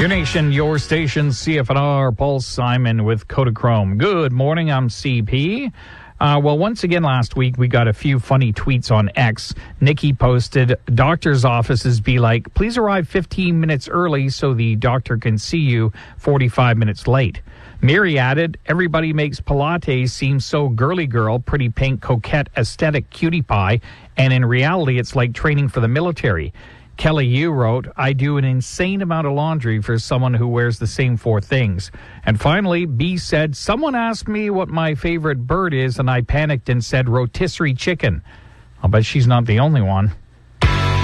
Your nation, your station, CFNR, Paul Simon with Kodachrome. Good morning, I'm CP. Well, once again last week, we got a few funny tweets on X. Nikki posted, doctor's offices be like, please arrive 15 minutes early so the doctor can see you 45 minutes late. Mary added, everybody makes Pilates seem so girly girl, pretty pink, coquette, aesthetic cutie pie, and in reality, it's like training for the military. Kelly Yu wrote, I do an insane amount of laundry for someone who wears the same 4 things. And finally, B said, someone asked me what my favorite bird is, and I panicked and said rotisserie chicken. I'll bet she's not the only one.